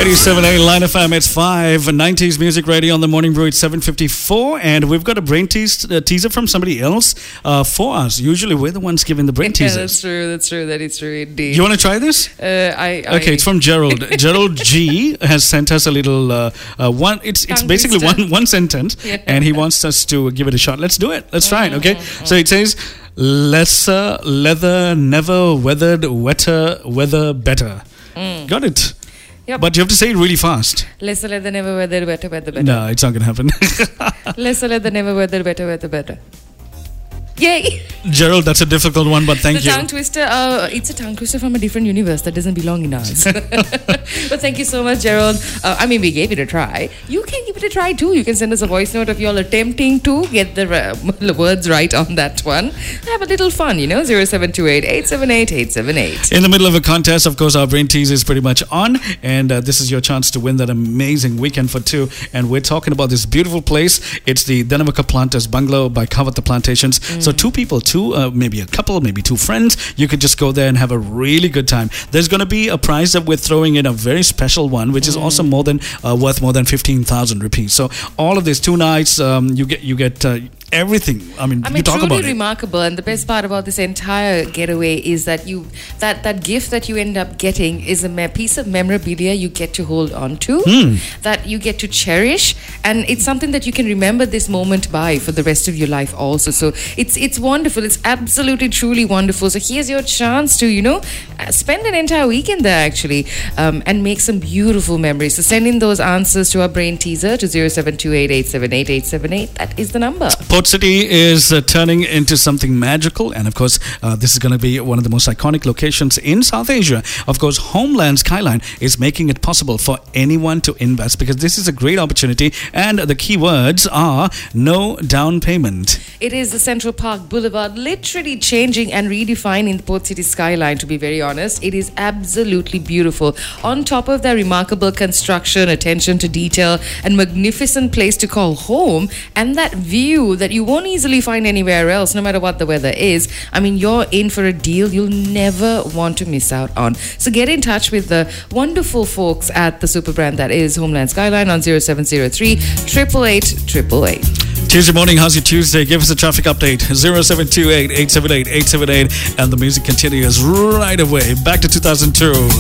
87.8 Line FM, it's 590s Music Radio on the Morning Brew. It's 7:54, and we've got a brain teaser from somebody else for us. Usually we're the ones giving the brain teasers. That's true. That is true indeed. You want to try this? Okay, it's from Gerald. Gerald G has sent us a little one. It's basically one sentence, and he wants us to give it a shot. Let's do it. Let's try it. Okay. So it says, lesser leather, never weathered, wetter weather better. Got it. Yep. But you have to say it really fast. Lesser leather, never weather, better, better, better. No, it's not going to happen. Lesser leather, never weather, better, better, better. Yay! Gerald, that's a difficult one, but thank you. Tongue twister, it's a tongue twister from a different universe that doesn't belong in ours. But thank you so much, Gerald. We gave it a try. You can give it a try too. You can send us a voice note of you all attempting to get the words right on that one. Have a little fun, 0728 878 878. In the middle of a contest, of course, our brain teaser is pretty much on, and this is your chance to win that amazing weekend for two. And we're talking about this beautiful place. It's the Dhanamaka Planters Bungalow by Kavatta Plantations. So two people, maybe a couple, maybe two friends, you could just go there and have a really good time. There's going to be a prize that we're throwing in, a very special one, which is also worth more than 15,000 rupees. So all of this, 2 nights, you get everything. You talk truly about it. Remarkable. And the best part about this entire getaway is that that gift that you end up getting is a piece of memorabilia you get to hold on to, that you get to cherish, and it's something that you can remember this moment by for the rest of your life also. So it's wonderful. It's absolutely, truly wonderful. So here's your chance to, spend an entire weekend there actually, and make some beautiful memories. So send in those answers to our brain teaser to 0728 878 878. That is the number. Port City is turning into something magical, and of course this is going to be one of the most iconic locations in South Asia. Of course, Homeland Skyline is making it possible for anyone to invest, because this is a great opportunity, and the key words are no down payment. It is the Central Park Boulevard literally changing and redefining the Port City skyline, to be very honest. It is absolutely beautiful. On top of that remarkable construction, attention to detail, and magnificent place to call home, and that view that you won't easily find anywhere else, no matter what the weather is. You're in for a deal you'll never want to miss out on. So get in touch with the wonderful folks at the super brand that is Homeland Skyline on 0703 888 888. Tuesday morning, how's your Tuesday? Give us a traffic update. 0728 878 878, and the music continues right away. Back to 2002.